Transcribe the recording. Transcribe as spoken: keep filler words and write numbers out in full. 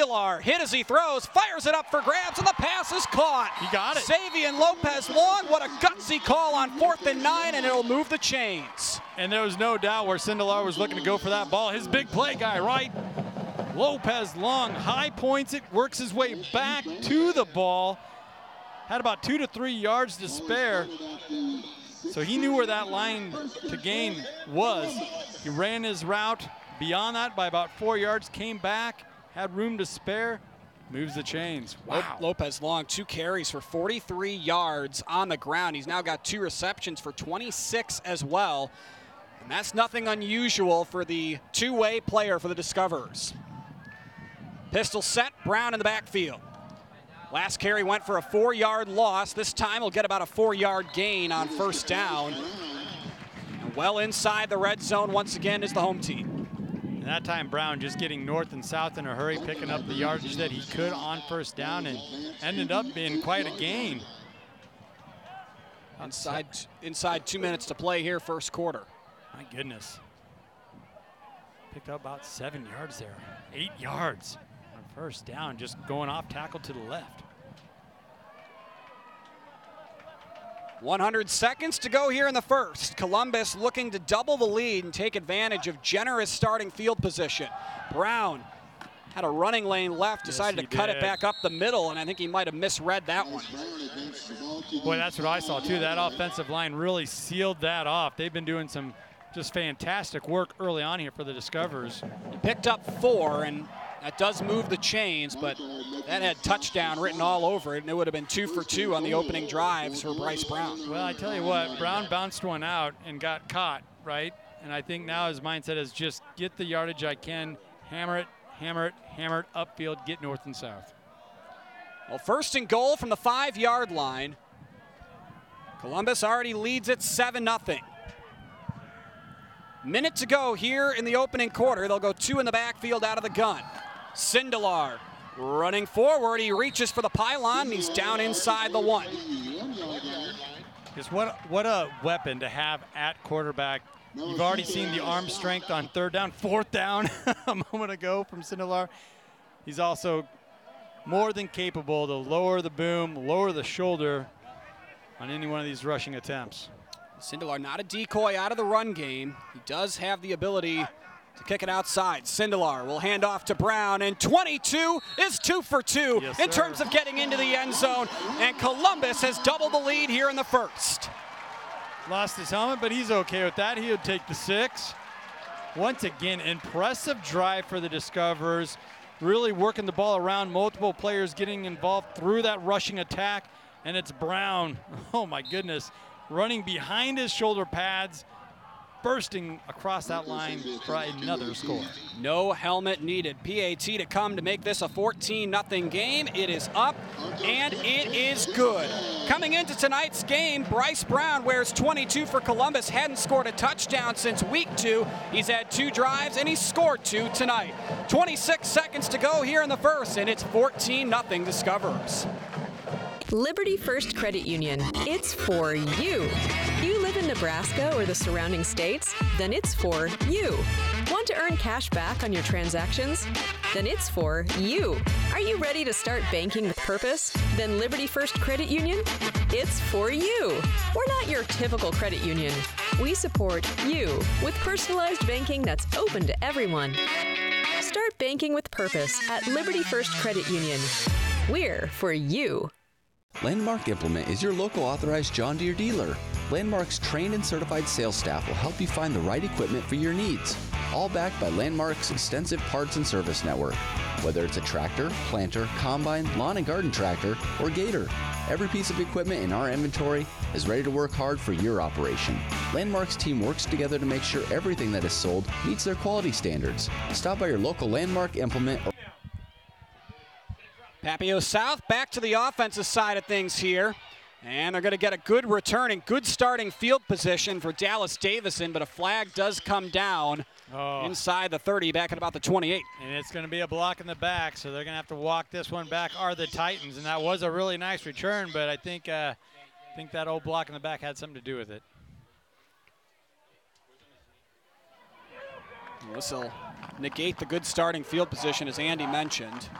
Sindelar hit as he throws, fires it up for grabs, and the pass is caught. He got it. Xavier Lopez long, what a gutsy call on fourth and nine, and it'll move the chains. And there was no doubt where Sindelar was looking to go for that ball. His big play guy, right? Lopez long, high points it, works his way back to the ball. Had about two to three yards to spare. So he knew where that line to gain was. He ran his route beyond that by about four yards, came back, had room to spare, moves the chains. Wow. Lopez long, two carries for forty-three yards on the ground. He's now got two receptions for twenty-six as well. And that's nothing unusual for the two-way player for the Discoverers. Pistol set, Brown in the backfield. Last carry went for a four-yard loss. This time he'll get about a four-yard gain on first down. And well inside the red zone once again is the home team. And that time Brown just getting north and south in a hurry, picking up the yardage that he could on first down, and ended up being quite a gain. Inside, inside two minutes to play here, first quarter. My goodness. Picked up about seven yards there. Eight yards on first down, just going off tackle to the left. one hundred seconds to go here in the first. Columbus looking to double the lead and take advantage of generous starting field position. Brown had a running lane left, decided yes, to cut did. it back up the middle, and I think he might have misread that one. Boy, that's what I saw too. That offensive line really sealed that off. They've been doing some just fantastic work early on here for the Discoverers. He picked up four, and that does move the chains, but that had touchdown written all over it, and it would have been two for two on the opening drives for Bryce Brown. Well, I tell you what, Brown bounced one out and got caught, right? And I think now his mindset is just get the yardage I can, hammer it, hammer it, hammer it upfield, get north and south. Well, first and goal from the five-yard line. Columbus already leads it seven nothing. Minute to go here in the opening quarter. They'll go two in the backfield out of the gun. Sindelar running forward. He reaches for the pylon. He's down inside the one. Just what, what a weapon to have at quarterback. You've already seen the arm strength on third down, fourth down a moment ago from Sindelar. He's also more than capable to lower the boom, lower the shoulder on any one of these rushing attempts. Sindelar not a decoy out of the run game. He does have the ability to kick it outside. Sindelar will hand off to Brown, and twenty-two is two for two yes, in sir. terms of getting into the end zone, and Columbus has doubled the lead here in the first. Lost his helmet, but he's okay with that. He'll take the six. Once again, impressive drive for the Discoverers, really working the ball around, multiple players getting involved through that rushing attack, and it's Brown, oh my goodness, running behind his shoulder pads, bursting across that line for another score. No helmet needed. P A T to come to make this a fourteen nothing game. It is up, and it is good. Coming into tonight's game, Bryce Brown wears twenty-two for Columbus. Hadn't scored a touchdown since week two. He's had two drives, and he's scored two tonight. twenty-six seconds to go here in the first, and it's fourteen nothing Discoverers. Liberty First Credit Union. It's for you. You live in Nebraska or the surrounding states? Then it's for you. Want to earn cash back on your transactions? Then it's for you. Are you ready to start banking with purpose? Then Liberty First Credit Union? It's for you. We're not your typical credit union. We support you with personalized banking that's open to everyone. Start banking with purpose at Liberty First Credit Union. We're for you. Landmark Implement is your local authorized John Deere dealer. Landmark's trained and certified sales staff will help you find the right equipment for your needs. All backed by Landmark's extensive parts and service network. Whether it's a tractor, planter, combine, lawn and garden tractor, or gator, every piece of equipment in our inventory is ready to work hard for your operation. Landmark's team works together to make sure everything that is sold meets their quality standards. Stop by your local Landmark Implement. Or Papio South back to the offensive side of things here. And they're going to get a good return and good starting field position for Dallas Davison, but a flag does come down oh. inside the thirty, back at about the twenty-eight. And it's going to be a block in the back, so they're going to have to walk this one back, are the Titans. And that was a really nice return, but I think, uh, I think that old block in the back had something to do with it. This will negate the good starting field position, as Andy mentioned.